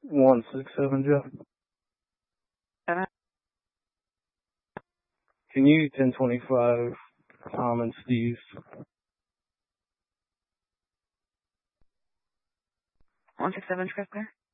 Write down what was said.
167, Jeff. Uh, Can you 1025 Tom and Steve? 167 Script clear.